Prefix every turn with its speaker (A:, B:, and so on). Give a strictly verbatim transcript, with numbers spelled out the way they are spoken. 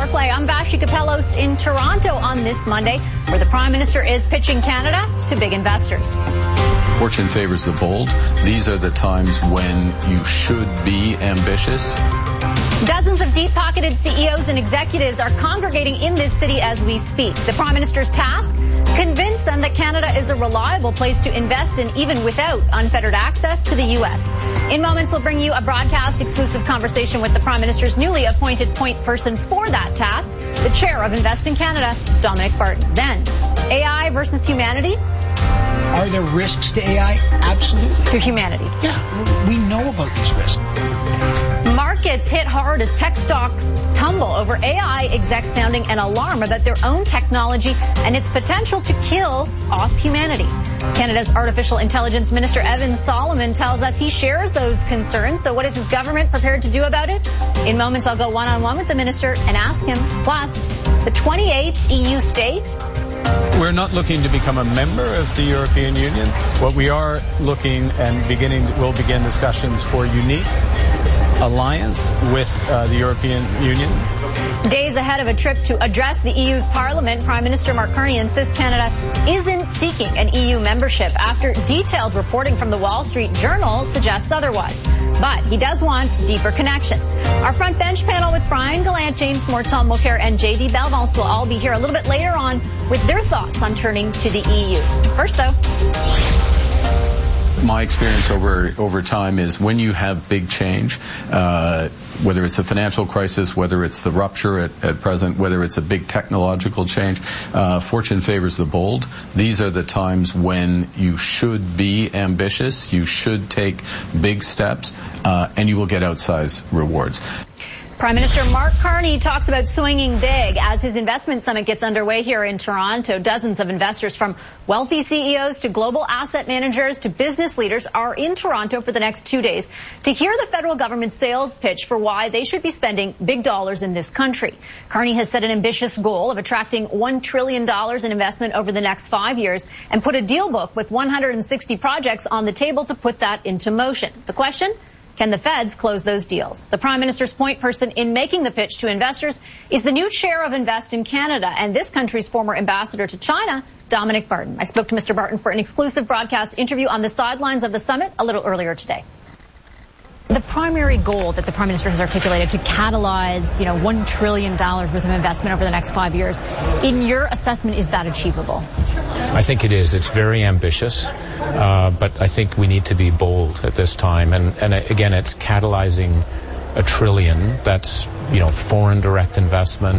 A: Barclay. I'm Vashi Kapelos in Toronto on this Monday, where the Prime Minister is pitching Canada to big investors.
B: Fortune favors the bold. These are the times when you should be ambitious.
A: Dozens of deep-pocketed C E Os and executives are congregating in this city as we speak. The Prime Minister's task? Convince them that Canada is a reliable place to invest in, even without unfettered access to the U S. In moments, we'll bring you a broadcast-exclusive conversation with the Prime Minister's newly appointed point person for that task, the chair of Invest in Canada, Dominic Barton. Then, A I versus humanity?
C: Are there risks to A I? Absolutely.
A: To humanity.
C: Yeah, we know about these risks.
A: Markets hit hard as tech stocks tumble over A I execs sounding an alarm about their own technology and its potential to kill off humanity. Canada's Artificial Intelligence Minister Evan Solomon tells us he shares those concerns. So what is his government prepared to do about it? In moments, I'll go one-on-one with the minister and ask him. Plus, the twenty-eighth E U state.
D: We're not looking to become a member of the European Union. What we are looking and beginning, we'll begin discussions for unique alliance with uh, the European Union.
A: Days ahead of a trip to address the E U's Parliament, Prime Minister Mark Carney insists Canada isn't seeking an E U membership after detailed reporting from the Wall Street Journal suggests otherwise. But he does want deeper connections. Our front bench panel with Brian Gallant, James Morton Mulcair, and J D Belvance will all be here a little bit later on with their thoughts on turning to the E U. First, though.
B: My experience over over time is when you have big change, uh, whether it's a financial crisis, whether it's the rupture at, at present, whether it's a big technological change, uh, fortune favors the bold. These are the times when you should be ambitious, you should take big steps, uh, and you will get outsized rewards.
A: Prime Minister Mark Carney talks about swinging big as his investment summit gets underway here in Toronto. Dozens of investors from wealthy C E Os to global asset managers to business leaders are in Toronto for the next two days to hear the federal government's sales pitch for why they should be spending big dollars in this country. Carney has set an ambitious goal of attracting one trillion dollars in investment over the next five years and put a deal book with one hundred sixty projects on the table to put that into motion. The question? Can the feds close those deals? The Prime Minister's point person in making the pitch to investors is the new chair of Invest in Canada and this country's former ambassador to China, Dominic Barton. I spoke to Mister Barton for an exclusive broadcast interview on the sidelines of the summit a little earlier today. The primary goal that the Prime Minister has articulated to catalyze, you know, one trillion dollars worth of investment over the next five years, in your assessment, is that achievable?
E: I think it is. It's very ambitious, uh, but I think we need to be bold at this time. And, and again, it's catalyzing a trillion. That's, you know, foreign direct investment.